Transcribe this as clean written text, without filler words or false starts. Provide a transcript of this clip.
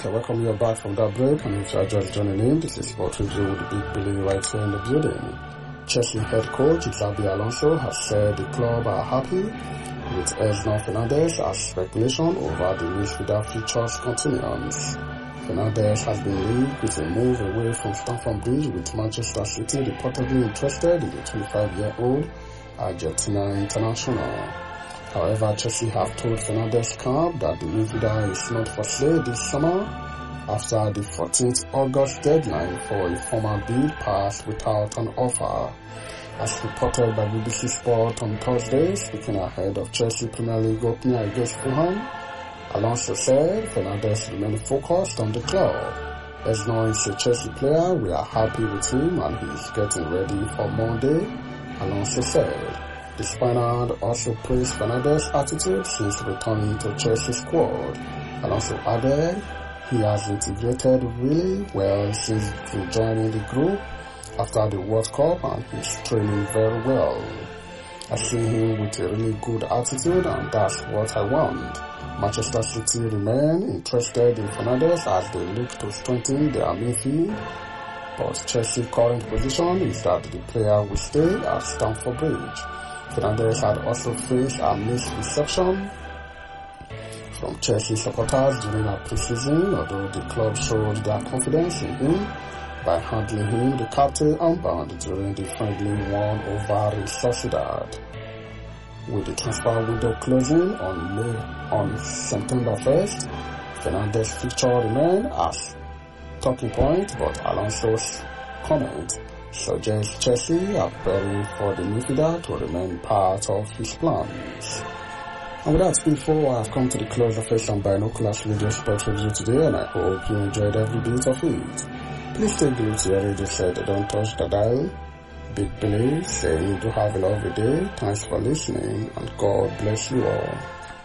guys, I welcome you back from that break, and if you are just joining in, this is Sport Review with Big Billy right here in the building. Chelsea head coach Xabi Alonso has said the club are happy with Ezno Fernandez as speculation over the midfielder futures continues. Fernandez has been linked with a move away from Stamford Bridge, with Manchester City reportedly interested in the 25-year-old Argentina international. However, Chelsea have told Fernandez camp that the midfielder is not for sale this summer after the 14th August deadline for a formal bid passed without an offer. As reported by BBC Sport on Thursday, speaking ahead of Chelsea Premier League opening against Fulham, Alonso said Fernandez remained focused on the club. Ezno is a Chelsea player, we are happy with him and he is getting ready for Monday, Alonso said. The Spaniard also praised Fernandez's attitude since returning to Chelsea's squad. Alonso added he has integrated really well since rejoining the group after the World Cup and he's training very well. I see him with a really good attitude and that's what I want. Manchester City remain interested in Fernandez as they look to strengthen their midfield, but Chelsea's current position is that the player will stay at Stamford Bridge. Fernandez had also faced a mixed reception from Chelsea supporters during a pre-season, although the club showed their confidence in him by handling him the captain armband during the friendly one over Real Sociedad. With the transfer window closing on September 1st, Fernandez's future remained as talking point, but Alonso's comment suggests Chelsea are preparing for the midfielder to remain part of his plans. And with that info, I have come to the close of Fashion Binoculars Radio Sport Review today, and I hope you enjoyed every bit of it. Please stay glued to your radio set, don't touch the dial. Big Billy saying do have a lovely day. Thanks for listening, and God bless you all.